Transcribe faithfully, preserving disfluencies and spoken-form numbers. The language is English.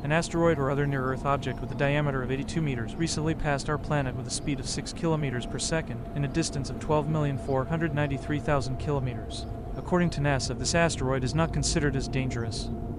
An asteroid or other near-Earth object with a diameter of eighty-two meters recently passed our planet with a speed of six kilometers per second and a distance of twelve million four hundred ninety-three thousand kilometers. According to NASA, this asteroid is not considered as dangerous.